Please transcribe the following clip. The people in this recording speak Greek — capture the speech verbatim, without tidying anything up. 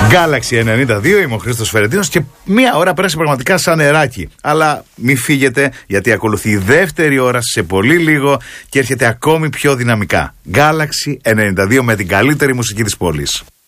Galaxy ενενήντα δύο, είμαι ο Χρήστος Φερετίνος και μία ώρα πέρασε πραγματικά σαν νεράκι. Αλλά μη φύγετε, γιατί ακολουθεί η δεύτερη ώρα σε πολύ λίγο και έρχεται ακόμη πιο δυναμικά. Galaxy ενενήντα δύο με την καλύτερη μουσική της πόλης.